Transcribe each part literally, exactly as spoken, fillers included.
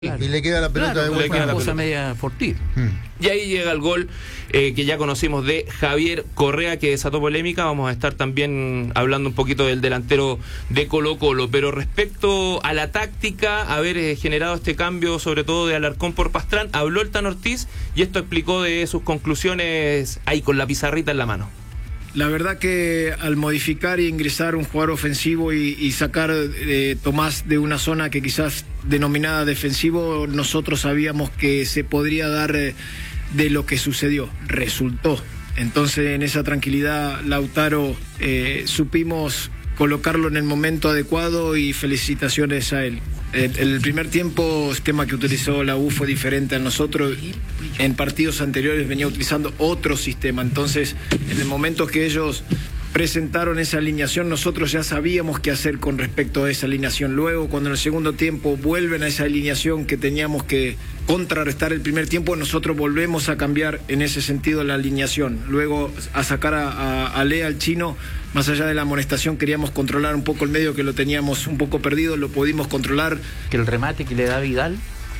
Claro. Y le queda la pelota claro, de vuelta. le queda una cosa media fortil. Hmm. Y ahí llega el gol eh, que ya conocimos de Javier Correa, que desató polémica. Vamos a estar también hablando un poquito del delantero de Colo-Colo. Pero respecto a la táctica, haber eh, generado este cambio, sobre todo de Alarcón por Pastrán, habló el Tano Ortiz y esto explicó de sus conclusiones ahí con la pizarrita en la mano. La verdad que al modificar y ingresar un jugador ofensivo y, y sacar eh, Tomás de una zona que quizás denominada defensivo, nosotros sabíamos que se podría dar eh, de lo que sucedió. Resultó. Entonces en esa tranquilidad, Lautaro, eh, supimos colocarlo en el momento adecuado y felicitaciones a él. El, el primer tiempo, el esquema que utilizó la U fue diferente a nosotros. En partidos anteriores venía utilizando otro sistema. Entonces, en el momento que ellos presentaron esa alineación, nosotros ya sabíamos qué hacer con respecto a esa alineación. Luego, cuando en el segundo tiempo vuelven a esa alineación que teníamos que contrarrestar el primer tiempo, nosotros volvemos a cambiar en ese sentido la alineación. Luego, a sacar a, a, a Lea, al chino, más allá de la amonestación, queríamos controlar un poco el medio, que lo teníamos un poco perdido, lo pudimos controlar. Que el remate que le da Vidal.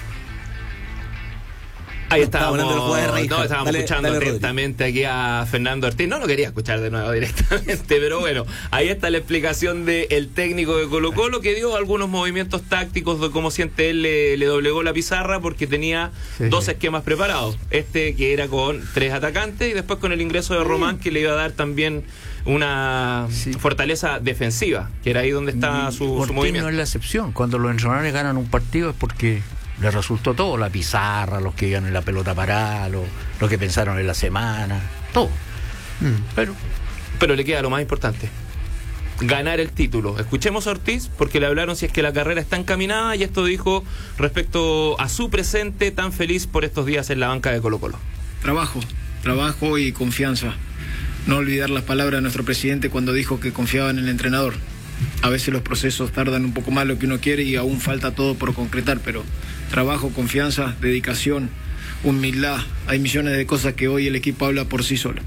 Ahí estábamos, no, no, estábamos dale, escuchando dale, atentamente aquí a Fernando Ortiz. No lo quería escuchar de nuevo directamente, pero bueno, ahí está la explicación del técnico de Colo-Colo, que dio algunos movimientos tácticos de cómo siente él, le, le doblegó la pizarra porque tenía sí, dos sí. esquemas preparados. Este que era con tres atacantes y después con el ingreso de Román, que le iba a dar también una sí. fortaleza defensiva, que era ahí donde está su, su movimiento. No es la excepción. Cuando los entrenadores ganan un partido es porque le resultó todo, la pizarra, los que iban en la pelota parada, los, los que pensaron en la semana, todo. Mm. Pero, pero le queda lo más importante, ganar el título. Escuchemos a Ortiz, porque le hablaron si es que la carrera está encaminada, y esto dijo respecto a su presente tan feliz por estos días en la banca de Colo-Colo. Trabajo, trabajo y confianza. No olvidar las palabras de nuestro presidente cuando dijo que confiaba en el entrenador. A veces los procesos tardan un poco más lo que uno quiere y aún falta todo por concretar, pero trabajo, confianza, dedicación, humildad. Hay millones de cosas que hoy el equipo habla por sí solo.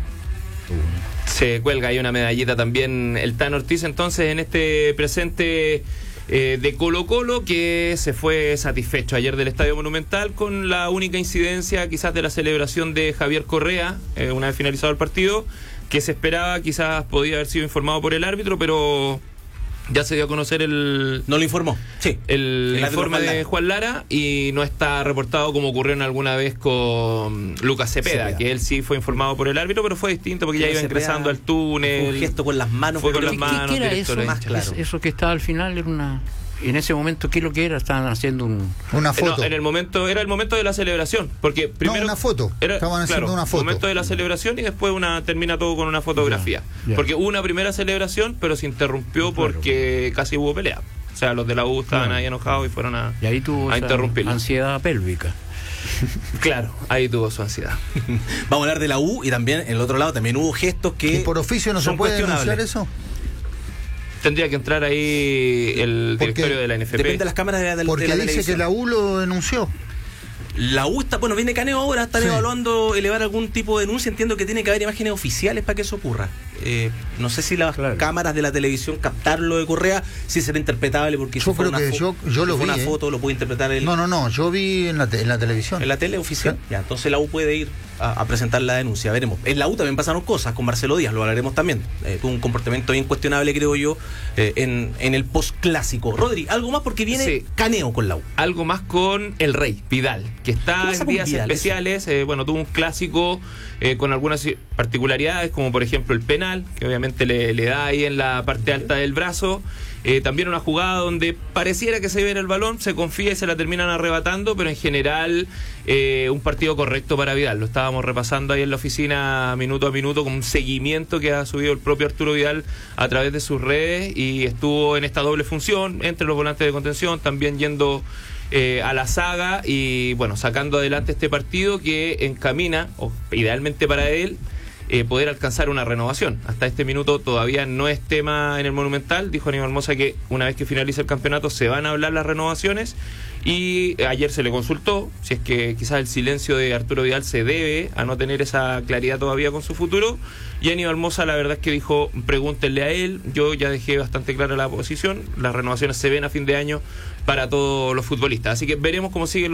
Se cuelga ahí una medallita también el Tano Ortiz, entonces, en este presente eh, de Colo-Colo, que se fue satisfecho ayer del Estadio Monumental, con la única incidencia quizás de la celebración de Javier Correa, eh, una vez finalizado el partido, que se esperaba, quizás podía haber sido informado por el árbitro, pero ya se dio a conocer el... ¿No lo informó? Sí. El, el informe de Juan Lara, y no está reportado como ocurrió alguna vez con Lucas Cepeda, Cepeda, que él sí fue informado por el árbitro, pero fue distinto porque ya iba Cepeda ingresando al túnel. Un gesto con las manos. Fue con las ¿Qué, manos. ¿Qué era eso? Más claro. Eso que estaba al final era una... En ese momento, ¿qué es lo que era? Estaban haciendo un... una foto. No, en el momento, era el momento de la celebración, porque primero... No, una foto. Era, Estaban haciendo claro, una foto. El momento de la celebración y después una termina todo con una fotografía. Yeah, yeah. Porque hubo una primera celebración, pero se interrumpió claro, porque claro. casi hubo pelea. O sea, los de la U estaban claro. ahí enojados y fueron a, y ahí tuvo a interrumpirlo. Ansiedad pélvica. Claro, ahí tuvo su ansiedad. Vamos a hablar de la U, y también en el otro lado también hubo gestos que... ¿Y por oficio no se puede denunciar eso? Tendría que entrar ahí el porque directorio de la N F P. Depende de las cámaras de, de, porque de la dice televisión. Que la U lo denunció. La U está, bueno, viene Caneo ahora, están sí. evaluando elevar algún tipo de denuncia. Entiendo que tiene que haber imágenes oficiales para que eso ocurra. Eh, no sé si las claro. cámaras de la televisión captaron lo de Correa, si será interpretable, porque yo creo que yo, yo lo si vi, una eh. foto lo puede interpretar el... No, no, no, yo vi en la, te, en la televisión. En la tele oficial. ¿Sí? Ya, entonces la U puede ir a, a presentar la denuncia, veremos. En la U también pasaron cosas con Marcelo Díaz, lo hablaremos también. Eh, tuvo un comportamiento bien cuestionable, creo yo, eh, en, en el post-clásico. Rodri, algo más porque viene sí. Caneo con la U. Algo más con el Rey, Vidal, que está en días Vidal, especiales. Eh, bueno, tuvo un clásico eh, con algunas particularidades, como por ejemplo el penal, que obviamente le, le da ahí en la parte alta del brazo. Eh, también una jugada donde pareciera que se iba a ir el balón, se confía y se la terminan arrebatando, pero en general eh, un partido correcto para Vidal. Lo estábamos repasando ahí en la oficina minuto a minuto, con un seguimiento que ha subido el propio Arturo Vidal a través de sus redes, y estuvo en esta doble función entre los volantes de contención, también yendo eh, a la saga y bueno, sacando adelante este partido que encamina, o idealmente para él, Eh, poder alcanzar una renovación. Hasta este minuto todavía no es tema en el Monumental. Dijo Aníbal Mosa que una vez que finalice el campeonato se van a hablar las renovaciones, Y ayer se le consultó si es que quizás el silencio de Arturo Vidal se debe a no tener esa claridad todavía con su futuro. Y Aníbal Mosa la verdad es que dijo, pregúntenle a él, yo ya dejé bastante clara la posición, las renovaciones se ven a fin de año para todos los futbolistas, así que veremos cómo sigue